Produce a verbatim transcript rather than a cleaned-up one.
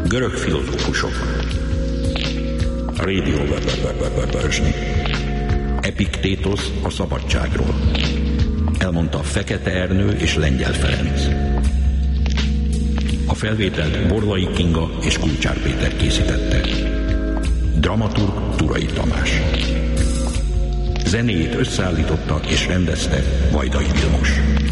Görög filozófusok. Radio version. Epiktétosz a szabadságról. Elmondta Fekete Ernő és Lengyel Ferenc. A felvételt Borlai Kinga és Kulcsár Péter készítette. Dramaturg Turai Tamás. Zenéjét összeállította és rendezte Vajdai Vilmos.